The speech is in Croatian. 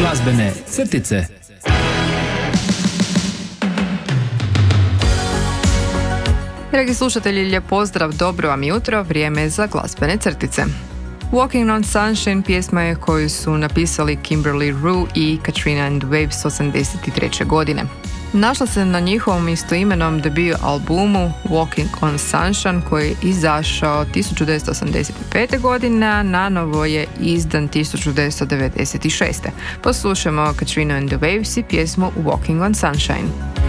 Glazbene crtice. Dragi slušatelji, lijep pozdrav, dobro vam jutro, vrijeme je za glazbene crtice. Walking on Sunshine pjesma je koju su napisali Kimberly Rue i Katrina and the Waves 83. godine. Našla se na njihovom istoimenom debut albumu Walking on Sunshine koji je izašao 1985. godine, a nanovo je izdan 1996. Poslušamo Katrina and the Waves i pjesmu Walking on Sunshine.